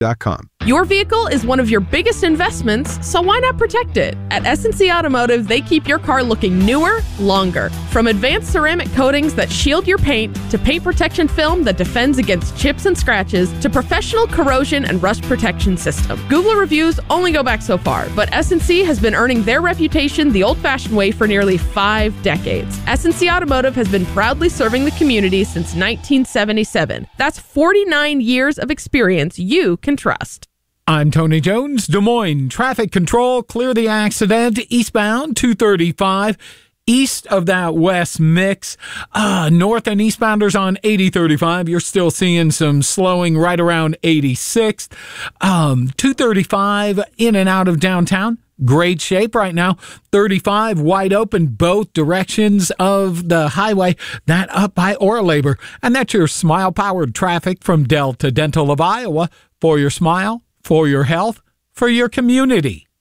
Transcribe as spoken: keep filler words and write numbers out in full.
dot com. Your vehicle is one of your biggest investments, so why not protect it? At S and C Automotive, they keep your car looking newer, longer. From advanced ceramic coatings that shield your paint, to paint protection film that defends against chips and scratches, to professional corrosion and rust protection system. Google reviews only go back so far, but S and C has been earning their reputation the old-fashioned way for nearly five decades. S and C Automotive has been proudly serving the community since nineteen seventy-seven. That's forty-nine years of experience you can trust. I'm Tony Jones. Des Moines Traffic Control, clear the accident eastbound two thirty-five. East of that west mix, uh, north and eastbounders on eighty thirty-five. You're still seeing some slowing right around eighty-sixth. Um, two thirty-five in and out of downtown. Great shape right now. thirty-five wide open both directions of the highway. That up by Orlabor. And that's your smile-powered traffic from Delta Dental of Iowa. For your smile, for your health, for your community.